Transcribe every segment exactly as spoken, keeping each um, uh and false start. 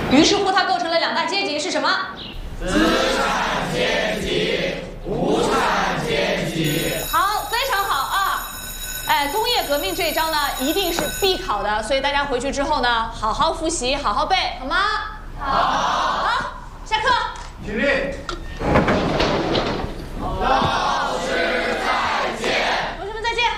于是乎，它构成了两大阶级，是什么？ 资产阶级、无产阶级。 好，非常好啊！哎，工业革命这一章呢，一定是必考的，所以大家回去之后呢，好好复习，好好背，好吗？好。好，下课。 起立。老师再见。 同学们再见。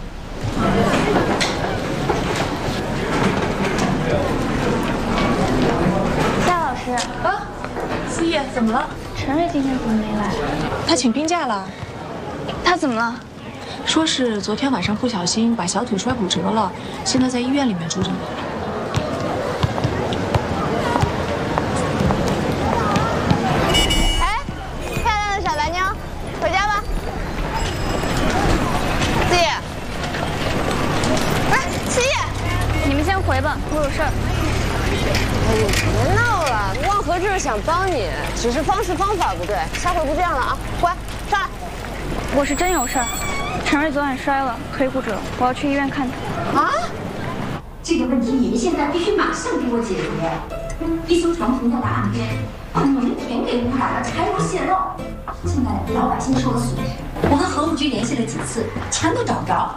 夏老师啊，思叶，怎么了？ 陈瑞今天怎么没来？ 他请病假了。 他怎么了？ 说是昨天晚上不小心把小腿摔骨折了，现在在医院里面住着呢。 哎，漂亮的小白妞，回家吧。四叶，哎，七叶， 你们先回吧，我有事儿。 哎呦，别闹了，望和就是想帮你，只是方式方法不对，下回不这样了啊，乖，上来。 我是真有事儿。陈瑞昨晚摔了，腿骨折，我要去医院看他。 啊！这个问题你们现在必须马上给我解决。一艘船停在了岸边，把农田给污染了，柴油泄漏，现在老百姓受了损失。我和河务局联系了几次，钱都找不着。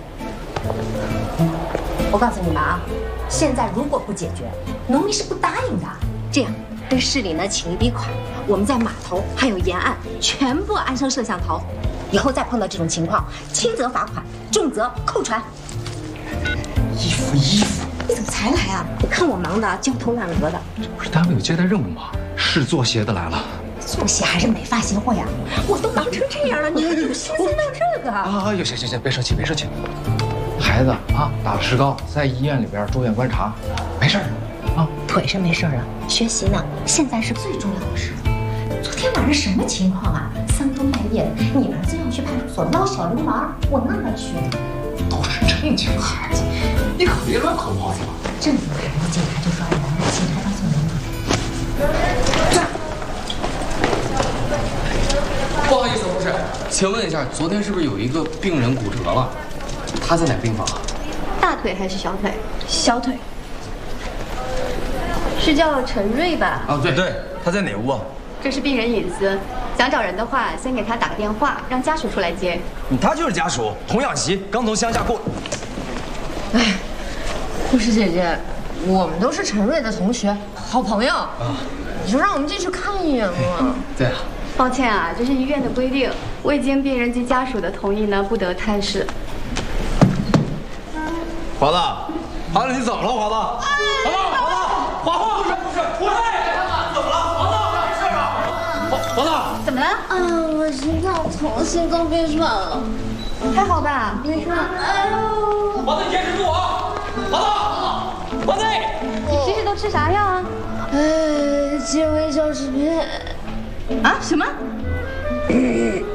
我告诉你们啊，现在如果不解决，农民是不答应的。这样，跟市里呢请一笔款，我们在码头还有沿岸全部安上摄像头。以后再碰到这种情况，轻则罚款，重则扣船。 衣服衣服， 你怎么才来啊？我看我忙的焦头烂额的。 这不是单位有接待任务吗？是做鞋的来了。 做鞋还是美发协会呀？我都忙成这样了，你还有心思弄这个？ 啊，行行行，别生气，别生气。孩子啊，打了石膏，在医院里边住院观察，没事啊。 腿是没事了，学习呢，现在是最重要的事。昨天晚上什么情况啊？三更半夜的，你儿子要去派出所捞小流氓，我那么去。 都是正经孩子，你可别乱扣帽子了。 正经孩子，警察就抓人了，警察告诉你。 不好意思，护士，请问一下，昨天是不是有一个病人骨折了？他在哪病房啊？ 大腿还是小腿？ 小腿。 是叫陈瑞吧？ 啊，对对，他在哪屋啊？ 这是病人隐私，想找人的话，先给他打个电话，让家属出来接。 他就是家属，童养媳，刚从乡下过。 哎，护士姐姐，我们都是陈瑞的同学，好朋友，啊、你就让我们进去看一眼嘛。 对啊。 抱歉啊，这是医院的规定，未经病人及家属的同意呢，不得探视。 华子，华子，你怎么了，华子？华子，华子，华华，不是不是，不是，怎么了？华子，没事吧？华子， 怎么了？ 啊，我心脏痛，心脏病犯了。 还好吧，没事。 哎呦！ 华子，你坚持住啊！华子，华子， 你平时都吃啥药啊？ 哎，健胃小食品。 啊？什么？